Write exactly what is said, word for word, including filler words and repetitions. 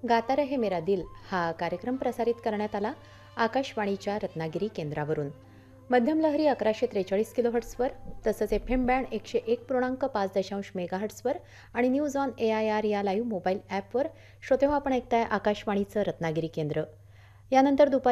गाता रहे मेरा दिल हा कार्यक्रम प्रसारित करण्यात आला आकाशवाणीच्या रत्नागिरी केंद्रावरून. मध्यम लहरी अकराशे त्रेचाळीस किलोहर्ट्सवर, तसंच एफ एम बँड एकशे एक पूर्णांक पाच दशांश मेगाहर्ट्सवर आणि news on A I R या लाईव्ह मोबाईल ॲपवर श्रोतेहो आपण ऐकताय आकाशवाणीचं रत्नागिरी केंद्र. यानंतर दुपारी